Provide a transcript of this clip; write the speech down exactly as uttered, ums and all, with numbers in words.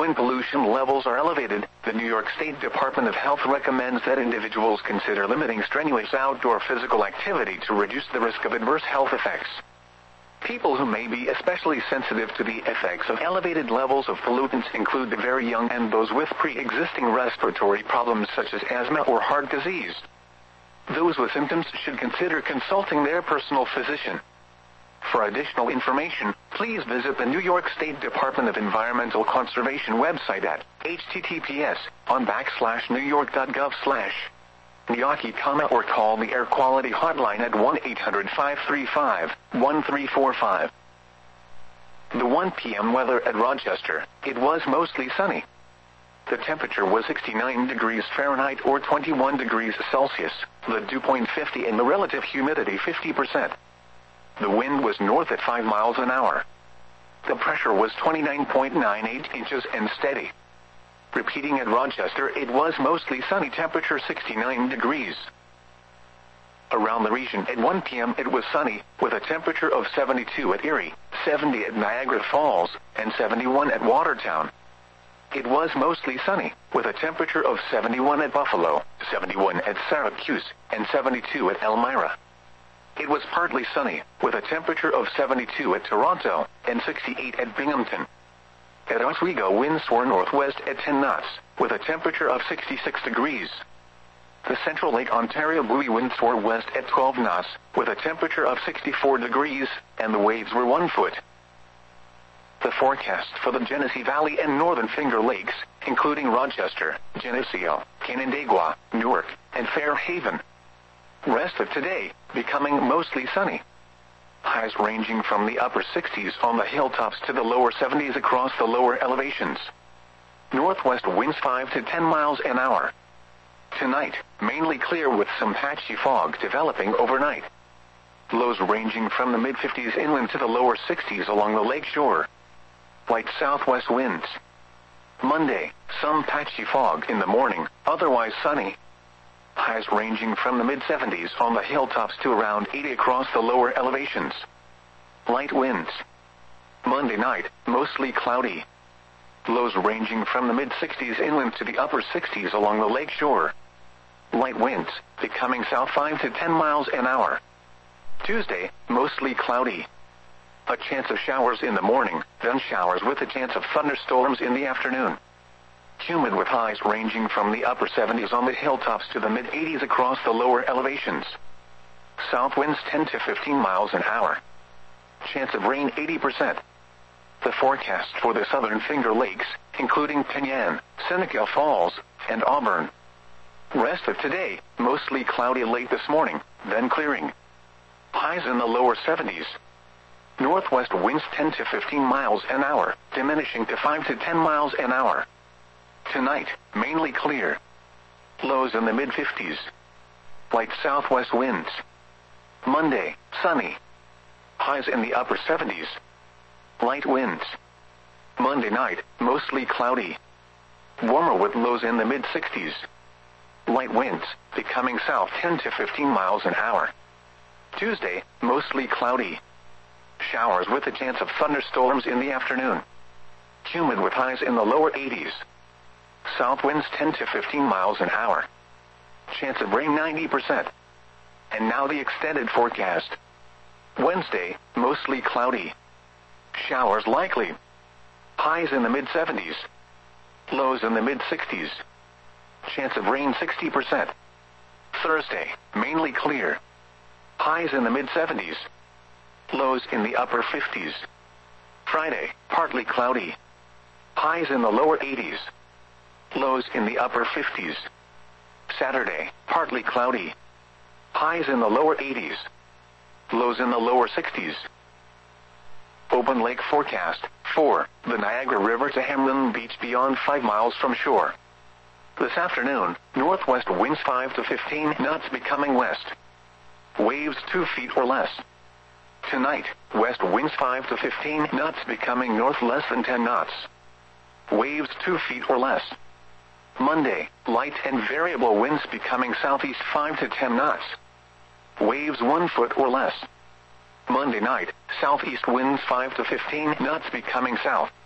When pollution levels are elevated, the New York State Department of Health recommends that individuals consider limiting strenuous outdoor physical activity to reduce the risk of adverse health effects. People who may be especially sensitive to the effects of elevated levels of pollutants include the very young and those with pre-existing respiratory problems such as asthma or heart disease. Those with symptoms should consider consulting their personal physician. For additional information, please visit the New York State Department of Environmental Conservation website at https on backslash newyork.gov slash Niyaki, or call the Air Quality Hotline at one eight hundred five three five one three four five. The one p m weather at Rochester. It was mostly sunny. The temperature was sixty-nine degrees Fahrenheit or twenty-one degrees Celsius, the dew point fifty and the relative humidity fifty percent. The wind was north at five miles an hour. The pressure was twenty-nine point nine eight inches and steady. Repeating at Rochester, it was mostly sunny, temperature sixty-nine degrees. Around the region at one p m it was sunny, with a temperature of seventy-two at Erie, seventy at Niagara Falls, and seventy-one at Watertown. It was mostly sunny, with a temperature of seventy-one at Buffalo, seventy-one at Syracuse, and seventy-two at Elmira. It was partly sunny, with a temperature of seventy-two at Toronto, and sixty-eight at Binghamton. At Oswego, winds were northwest at ten knots, with a temperature of sixty-six degrees. The Central Lake Ontario buoy winds were west at twelve knots, with a temperature of sixty-four degrees, and the waves were one foot. The forecast for the Genesee Valley and Northern Finger Lakes, including Rochester, Geneseo, Canandaigua, Newark, and Fairhaven. Rest of today, becoming mostly sunny. Highs ranging from the upper sixties on the hilltops to the lower seventies across the lower elevations. Northwest winds five to ten miles an hour. Tonight, mainly clear with some patchy fog developing overnight. Lows ranging from the mid-fifties inland to the lower sixties along the lake shore. Light southwest winds. Monday, some patchy fog in the morning, otherwise sunny. Highs ranging from the mid-seventies on the hilltops to around eighty across the lower elevations. Light winds. Monday night, mostly cloudy. Lows ranging from the mid-sixties inland to the upper sixties along the lake shore. Light winds, becoming south five to ten miles an hour. Tuesday, mostly cloudy. A chance of showers in the morning, then showers with a chance of thunderstorms in the afternoon. Humid with highs ranging from the upper seventies on the hilltops to the mid-eighties across the lower elevations. South winds ten to fifteen miles an hour. Chance of rain eighty percent. The forecast for the Southern Finger Lakes, including Penyan, Seneca Falls, and Auburn. Rest of today, mostly cloudy late this morning, then clearing. Highs in the lower seventies. Northwest winds ten to fifteen miles an hour, diminishing to five to ten miles an hour. Tonight, mainly clear. Lows in the mid-fifties. Light southwest winds. Monday, sunny. Highs in the upper seventies. Light winds. Monday night, mostly cloudy. Warmer with lows in the mid-sixties. Light winds, becoming south ten to fifteen miles an hour. Tuesday, mostly cloudy. Showers with a chance of thunderstorms in the afternoon. Humid with highs in the lower eighties. South winds ten to fifteen miles an hour. Chance of rain ninety percent. And now the extended forecast. Wednesday, mostly cloudy. Showers likely. Highs in the mid-seventies. Lows in the mid-sixties. Chance of rain sixty percent. Thursday, mainly clear. Highs in the mid-seventies. Lows in the upper fifties. Friday, partly cloudy. Highs in the lower eighties. Lows in the upper fifties. Saturday, partly cloudy. Highs in the lower eighties. Lows in the lower sixties. Open lake forecast. four. The Niagara River to Hamlin Beach beyond five miles from shore. This afternoon, northwest winds five to fifteen knots becoming west. Waves two feet or less. Tonight, west winds five to fifteen knots becoming north less than ten knots. Waves two feet or less. Monday, light and variable winds becoming southeast five to ten knots. Waves one foot or less. Monday night, southeast winds five to fifteen knots becoming south.